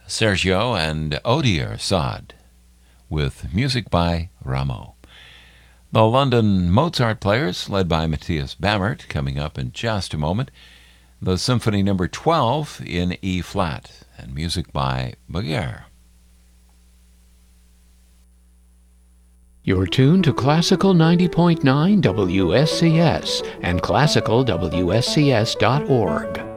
Sergio and Odier Saad with music by Rameau. The London Mozart Players, led by Matthias Bammert, coming up in just a moment. The Symphony No. 12 in E-flat, and music by Berger. You're tuned to Classical 90.9 WSCS and classicalwscs.org.